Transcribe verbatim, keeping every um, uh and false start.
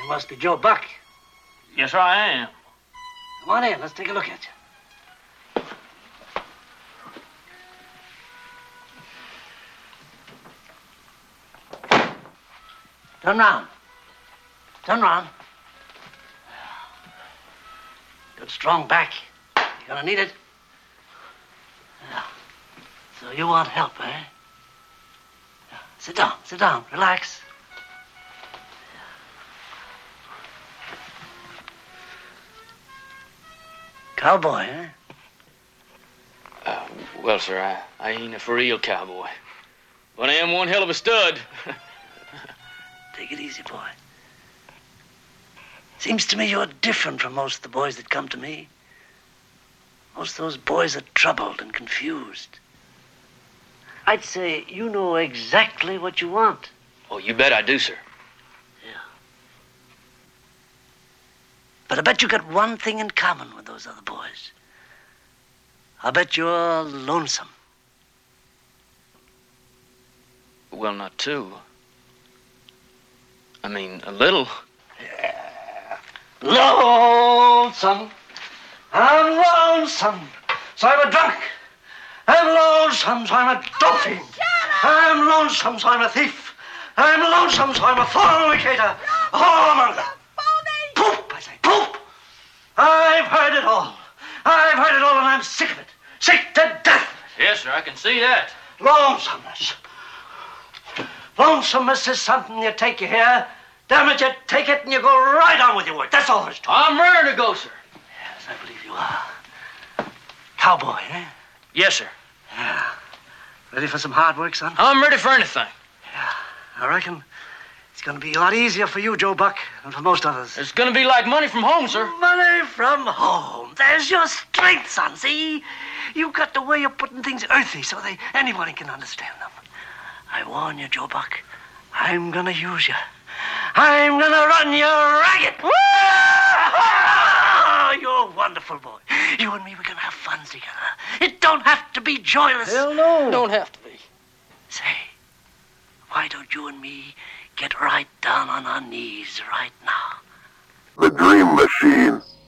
must be Joe Buck. Yes, sir, I am. Come on in. Let's take a look at you. Turn round. Turn round. Good strong back. You're gonna need it. Yeah. So you want help, eh? Yeah. Sit down. Sit down. Relax. Cowboy, eh? Uh, well, sir, I, I ain't a for real cowboy. But I am one hell of a stud. Take it easy, boy. Seems to me you're different from most of the boys that come to me. Most of those boys are troubled and confused. I'd say you know exactly what you want. Oh, you bet I do, sir. Yeah. But I bet you got one thing in common with those other boys. I bet you're lonesome. Well, not too. I mean, a little. Yeah. Lonesome. I'm lonesome, so I'm a drunk. I'm lonesome, so I'm a dope fiend. I'm lonesome, so I'm a thief. I'm lonesome, so I'm a fornicator. A whoremonger. Poop, I say, poop. I've heard it all. I've heard it all, and I'm sick of it. Sick to death. Yes, sir, I can see that. Lonesomeness. Lonesomeness is something you take you here. Damn it, you take it and you go right on with your work. That's all there's to it. I'm ready to go, sir. Yes, I believe you are. Cowboy, eh? Yes, sir. Yeah. Ready for some hard work, son? I'm ready for anything. Yeah. I reckon it's going to be a lot easier for you, Joe Buck, than for most others. It's going to be like money from home, sir. Money from home. There's your strength, son. See? You've got the way of putting things earthy so they anybody can understand them. I warn you, Joe Buck. I'm going to use you. I'm going to run you ragged. You're a wonderful boy. You and me, we're going to have fun together. It don't have to be joyless. Hell no. Don't have to be. Say, why don't you and me get right down on our knees right now? The Dream Machine.